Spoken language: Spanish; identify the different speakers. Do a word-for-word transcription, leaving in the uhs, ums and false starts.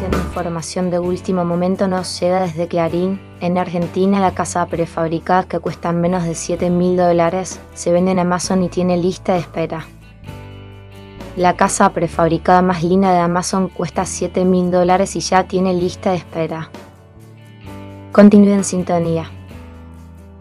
Speaker 1: Atención, información de último momento nos llega desde Clarín. En Argentina, la casa prefabricada que cuesta menos de siete mil dólares se vende en Amazon y tiene lista de espera. La casa prefabricada más linda de Amazon cuesta siete mil dólares y ya tiene lista de espera. Continúe en sintonía.